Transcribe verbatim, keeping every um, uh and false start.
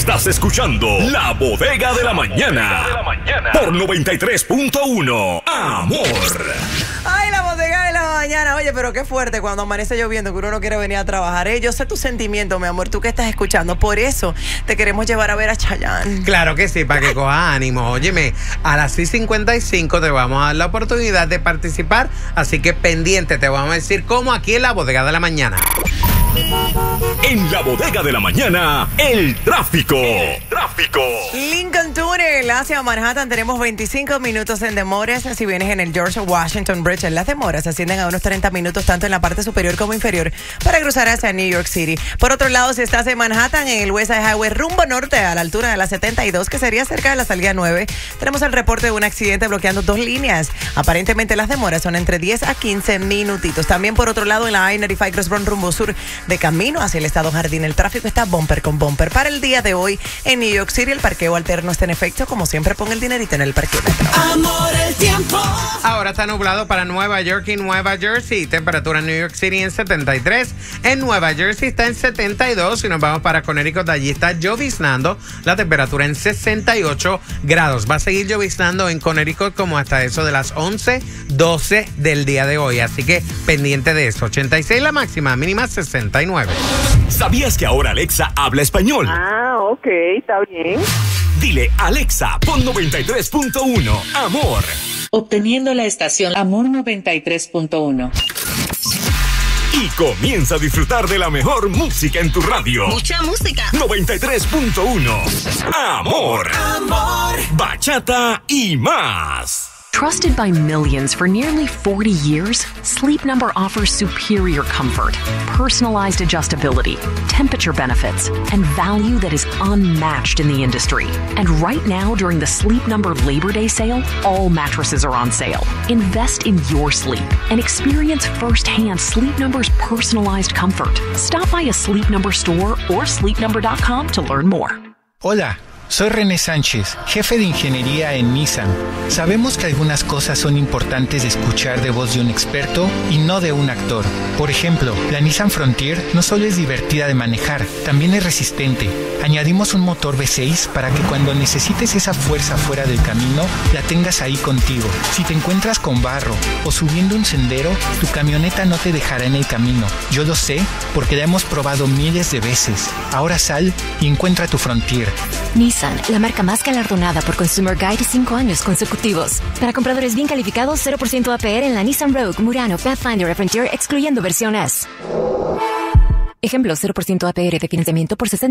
Estás escuchando La Bodega de la Mañana, de la mañana. Por noventa y tres punto uno. Amor. Ay, La Bodega de la Mañana. Oye, pero qué fuerte cuando amanece lloviendo que uno no quiere venir a trabajar. ¿eh? Yo sé tu sentimiento, mi amor, tú que estás escuchando. Por eso te queremos llevar a ver a Chayanne. Claro que sí, para que coja ánimo. Óyeme, a las seis cincuenta y cinco te vamos a dar la oportunidad de participar. Así que pendiente, te vamos a decir cómo aquí en La Bodega de la Mañana. En La Bodega de la Mañana, el tráfico. El tráfico. Lincoln Tunnel hacia Manhattan. Tenemos veinticinco minutos en demoras. Si vienes en el George Washington Bridge, las demoras ascienden a unos treinta minutos, tanto en la parte superior como inferior, para cruzar hacia New York City. Por otro lado, si estás en Manhattan, en el West Side Highway, rumbo norte, a la altura de la setenta y dos, que sería cerca de la salida nueve, tenemos el reporte de un accidente bloqueando dos líneas. Aparentemente, las demoras son entre diez a quince minutitos. También, por otro lado, en la I noventa y cinco Crossbone, rumbo sur, de camino hacia el Estado Jardín, el tráfico está bumper con bumper. Para el día de hoy en New York City, el parqueo alterno está en efecto. Como siempre, pon el dinerito en el parquímetro. Amor, el tiempo. Ahora está nublado para Nueva York y Nueva Jersey. Temperatura en New York City en setenta y tres. En Nueva Jersey está en setenta y dos. Y nos vamos para Connecticut, allí está lloviznando. La temperatura en sesenta y ocho grados. Va a seguir lloviznando en Connecticut como hasta eso de las once, doce del día de hoy. Así que pendiente de eso. ochenta y seis la máxima, mínima sesenta y nueve. ¿Sabías que ahora Alexa habla español? Ah, ok, está bien. Dile, Alexa, pon noventa y tres punto uno, Amor. Obteniendo la estación Amor noventa y tres punto uno. Y comienza a disfrutar de la mejor música en tu radio. Mucha música. noventa y tres punto uno. Amor. Amor. Bachata y más. Trusted by millions for nearly forty years, Sleep Number offers superior comfort, personalized adjustability, temperature benefits, and value that is unmatched in the industry. And right now, during the Sleep Number Labor Day sale, all mattresses are on sale. Invest in your sleep and experience firsthand Sleep Number's personalized comfort. Stop by a Sleep Number store or sleep number dot com to learn more. Hola. Soy René Sánchez, jefe de ingeniería en Nissan. Sabemos que algunas cosas son importantes de escuchar de voz de un experto y no de un actor. Por ejemplo, la Nissan Frontier no solo es divertida de manejar, también es resistente. Añadimos un motor V seis para que cuando necesites esa fuerza fuera del camino, la tengas ahí contigo. Si te encuentras con barro o subiendo un sendero, tu camioneta no te dejará en el camino. Yo lo sé porque la hemos probado miles de veces. Ahora sal y encuentra tu Frontier. Nissan, la marca más galardonada por Consumer Guide cinco años consecutivos. Para compradores bien calificados, cero por ciento A P R en la Nissan Rogue, Murano, Pathfinder y Frontier, excluyendo versión S. Ejemplo, cero por ciento A P R de financiamiento por sesenta